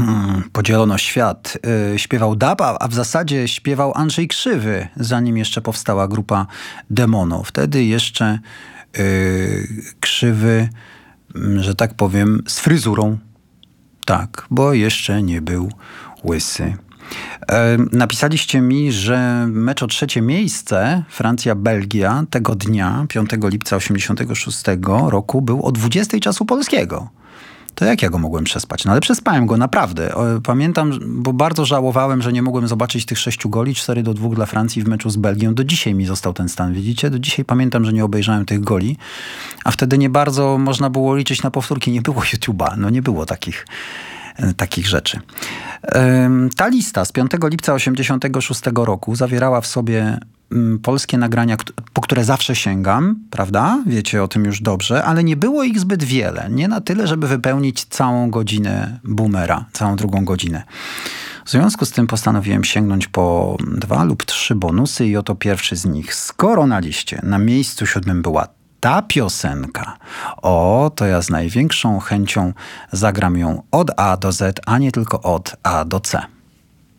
Podzielono świat. Śpiewał Daba, a w zasadzie śpiewał Andrzej Krzywy, zanim jeszcze powstała grupa Demono. Wtedy jeszcze Krzywy, że tak powiem, z fryzurą. Tak, bo jeszcze nie był łysy. Napisaliście mi, że mecz o 3. miejsce Francja-Belgia tego dnia, 5 lipca 1986 roku, był o 20 czasu polskiego. To jak ja go mogłem przespać? No ale przespałem go, naprawdę. Pamiętam, bo bardzo żałowałem, że nie mogłem zobaczyć tych 6 goli, 4-2 dla Francji w meczu z Belgią. Do dzisiaj mi został ten stan, widzicie? Do dzisiaj pamiętam, że nie obejrzałem tych goli, a wtedy nie bardzo można było liczyć na powtórki. Nie było YouTube'a, no nie było takich rzeczy. Ta lista z 5 lipca 1986 roku zawierała w sobie polskie nagrania, po które zawsze sięgam, prawda? Wiecie o tym już dobrze, ale nie było ich zbyt wiele. Nie na tyle, żeby wypełnić całą godzinę Boomera, całą drugą godzinę. W związku z tym postanowiłem sięgnąć po 2 lub 3 bonusy i oto pierwszy z nich. Skoro na liście na miejscu 7 była ta piosenka, to ja z największą chęcią zagram ją od A do Z, a nie tylko od A do C.